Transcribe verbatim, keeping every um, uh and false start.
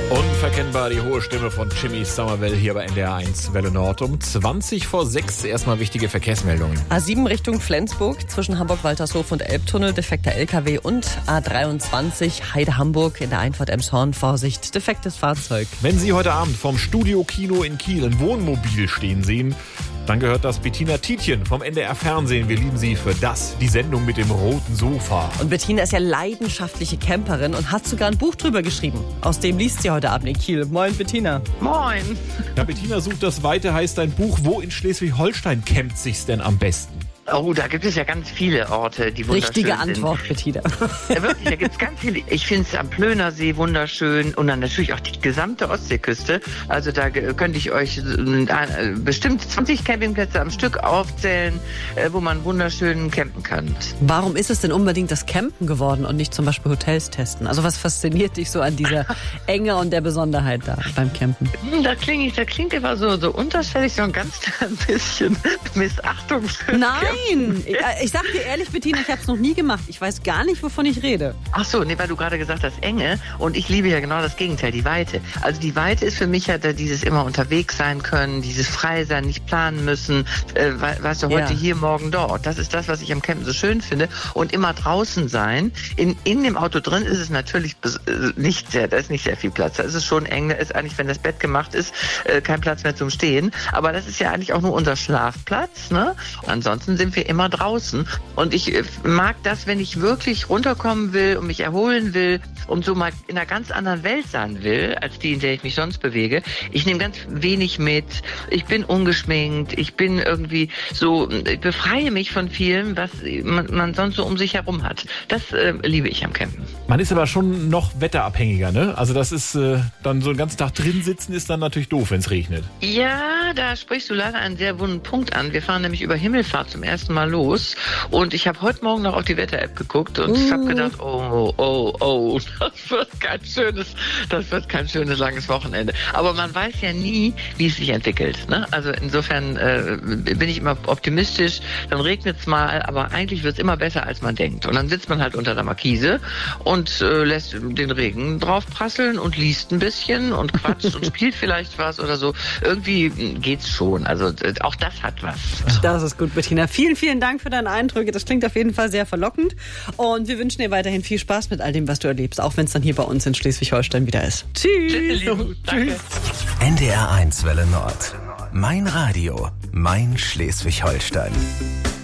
Unverkennbar die hohe Stimme von Jimmy Somerville hier bei N D R eins Welle Nord um zwanzig vor sechs. Erstmal wichtige Verkehrsmeldungen. A sieben Richtung Flensburg zwischen Hamburg-Waltershof und Elbtunnel, defekter L K W, und A dreiundzwanzig Heide-Hamburg in der Einfahrt Emshorn, Vorsicht, defektes Fahrzeug. Wenn Sie heute Abend vom Studio-Kino in Kiel ein Wohnmobil stehen sehen, dann gehört das Bettina Tietjen vom N D R Fernsehen. Wir lieben sie für das, die Sendung mit dem roten Sofa. Und Bettina ist ja leidenschaftliche Camperin und hat sogar ein Buch drüber geschrieben. Aus dem liest sie heute Abend in Kiel. Moin, Bettina. Moin. Ja, Bettina sucht das Weite, heißt dein Buch. Wo in Schleswig-Holstein campt sich's denn am besten? Oh, da gibt es ja ganz viele Orte, die wunderschön Richtige sind. Antwort, Bettina. Ja, wirklich, da gibt es ganz viele. Ich finde es am Plönersee wunderschön und dann natürlich auch die gesamte Ostseeküste. Also da ge- könnte ich euch äh, bestimmt zwanzig Campingplätze am Stück aufzählen, äh, wo man wunderschön campen kann. Warum ist es denn unbedingt das Campen geworden und nicht zum Beispiel Hotels testen? Also was fasziniert dich so an dieser Enge und der Besonderheit da beim Campen? Hm, Da klingt, da klingt immer so, so unterschwellig, so ein ganz klein bisschen Missachtung für Nein! Ich, ich sag dir ehrlich, Bettina, ich habe es noch nie gemacht. Ich weiß gar nicht, wovon ich rede. Ach so, nee, weil du gerade gesagt hast, Enge. Und ich liebe ja genau das Gegenteil, die Weite. Also die Weite ist für mich ja da dieses immer unterwegs sein können, dieses frei sein, nicht planen müssen. Äh, weißt du, heute Ja. hier, morgen dort. Das ist das, was ich am Campen so schön finde. Und immer draußen sein. In, in dem Auto drin ist es natürlich bes- äh, nicht sehr, da ist nicht sehr viel Platz. Da ist es schon eng. Da ist eigentlich, wenn das Bett gemacht ist, äh, kein Platz mehr zum Stehen. Aber das ist ja eigentlich auch nur unser Schlafplatz, ne? Ansonsten sind wir immer draußen. Und ich äh, mag das, wenn ich wirklich runterkommen will und mich erholen will und so mal in einer ganz anderen Welt sein will, als die, in der ich mich sonst bewege. Ich nehme ganz wenig mit. Ich bin ungeschminkt. Ich bin irgendwie so, ich befreie mich von vielem, was man, man sonst so um sich herum hat. Das äh, liebe ich am Campen. Man ist aber schon noch wetterabhängiger, ne? Also das ist äh, dann so den ganzen Tag drin sitzen ist dann natürlich doof, wenn es regnet. Ja, da sprichst du leider einen sehr wunden Punkt an. Wir fahren nämlich über Himmelfahrt zum ersten Mal los und ich habe heute Morgen noch auf die Wetter-App geguckt und ich habe gedacht, oh, oh, oh, das wird kein schönes, das wird kein schönes langes Wochenende. Aber man weiß ja nie, wie es sich entwickelt, ne? Also insofern äh, bin ich immer optimistisch. Dann regnet's mal, aber eigentlich wird's immer besser, als man denkt. Und dann sitzt man halt unter der Markise und äh, lässt den Regen drauf prasseln und liest ein bisschen und quatscht und spielt vielleicht was oder so. Irgendwie geht's schon. Also äh, auch das hat was. Das ist gut, Bettina. Vielen, vielen Dank für deine Eindrücke. Das klingt auf jeden Fall sehr verlockend. Und wir wünschen dir weiterhin viel Spaß mit all dem, was du erlebst, auch wenn es dann hier bei uns in Schleswig-Holstein wieder ist. Tschüss. Danke. N D R eins Welle Nord. Mein Radio, mein Schleswig-Holstein.